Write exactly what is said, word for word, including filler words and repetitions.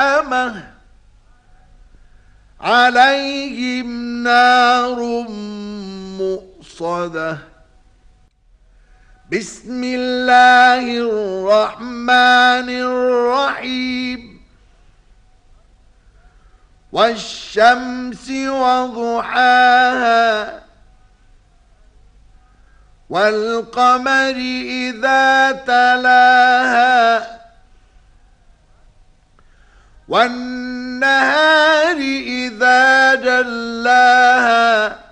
ملحمة عليهم نار مؤصدة بسم الله الرحمن الرحيم والشمس وضحاها والقمر إذا تلاها والنهار إذا جلاها